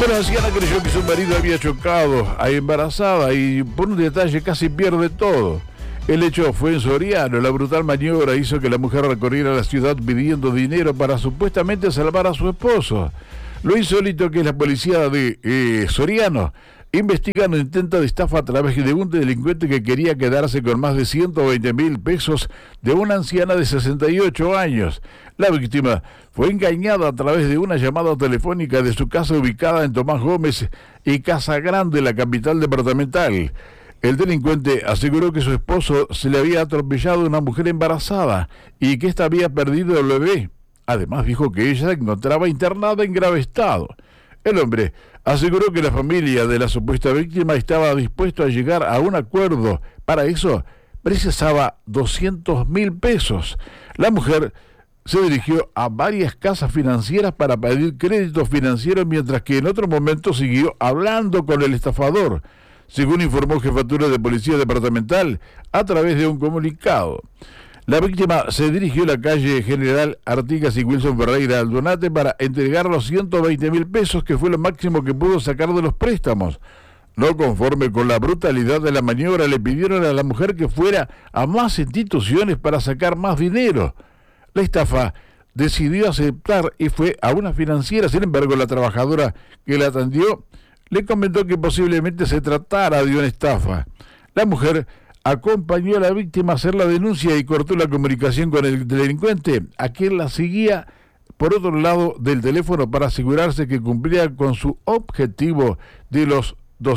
La anciana creyó que su marido había chocado a embarazada y por un detalle casi pierde todo. El hecho fue en Soriano. La brutal maniobra hizo que la mujer recorriera la ciudad pidiendo dinero para supuestamente salvar a su esposo. Lo insólito que la policía de Soriano investiga un intento de estafa a través de un delincuente que quería quedarse con más de 120.000 pesos de una anciana de 68 años. La víctima fue engañada a través de una llamada telefónica de su casa ubicada en Tomás Gómez y Casa Grande, la capital departamental. El delincuente aseguró que su esposo se le había atropellado a una mujer embarazada y que ésta había perdido el bebé. Además dijo que ella se encontraba internada en grave estado. El hombre aseguró que la familia de la supuesta víctima estaba dispuesto a llegar a un acuerdo. Para eso precisaba 200.000 pesos. La mujer se dirigió a varias casas financieras para pedir créditos financieros, mientras que en otro momento siguió hablando con el estafador, según informó Jefatura de Policía Departamental a través de un comunicado. La víctima se dirigió a la calle General Artigas y Wilson Ferreira Aldunate para entregar los 120.000 pesos, que fue lo máximo que pudo sacar de los préstamos. No conforme con la brutalidad de la maniobra, le pidieron a la mujer que fuera a más instituciones para sacar más dinero. La estafa decidió aceptar y fue a una financiera. Sin embargo, la trabajadora que la atendió le comentó que posiblemente se tratara de una estafa. La mujer acompañó a la víctima a hacer la denuncia y cortó la comunicación con el delincuente, a quien la seguía por otro lado del teléfono para asegurarse que cumplía con su objetivo de los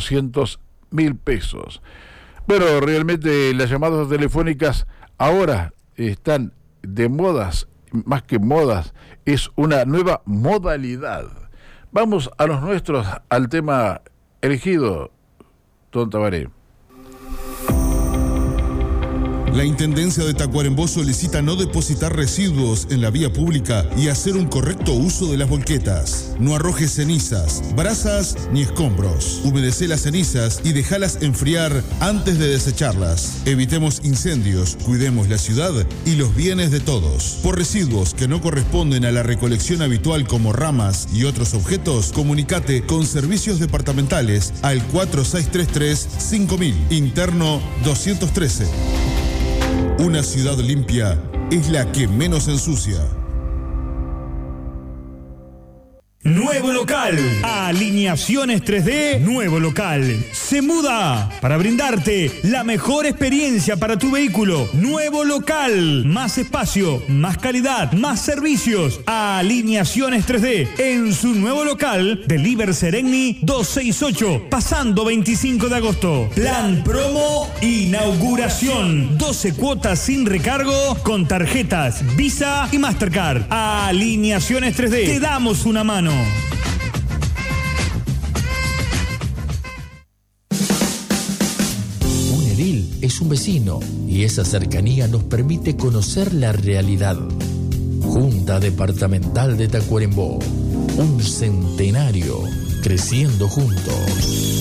200.000 pesos. Bueno, realmente las llamadas telefónicas ahora están de modas, más que modas, es una nueva modalidad. Vamos a los nuestros, al tema elegido, Don Tabaré. La Intendencia de Tacuarembó solicita no depositar residuos en la vía pública y hacer un correcto uso de las volquetas. No arrojes cenizas, brasas ni escombros. Humedecé las cenizas y déjalas enfriar antes de desecharlas. Evitemos incendios, cuidemos la ciudad y los bienes de todos. Por residuos que no corresponden a la recolección habitual, como ramas y otros objetos, comunicate con servicios departamentales al 4633-5000, interno 213. Una ciudad limpia es la que menos ensucia. Nuevo local. Alineaciones 3D, nuevo local. Se muda para brindarte la mejor experiencia para tu vehículo. Nuevo local. Más espacio, más calidad, más servicios. Alineaciones 3D en su nuevo local de Liber Seregni 268, pasando 25 de agosto. Plan promo inauguración. 12 cuotas sin recargo con tarjetas Visa y Mastercard. Alineaciones 3D. Te damos una mano. Un edil es un vecino y esa cercanía nos permite conocer la realidad. Junta Departamental de Tacuarembó, un centenario creciendo juntos.